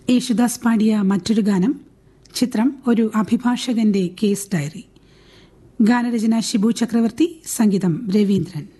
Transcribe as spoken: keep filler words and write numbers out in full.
യേശുദാസ് പാടിയ മറ്റൊരു ഗാനം. ചിത്രം ഒരു അഭിഭാഷകന്റെ കേസ് ഡയറി. ഗാനരചന ഷിബു ചക്രവർത്തി, സംഗീതം രവീന്ദ്രൻ.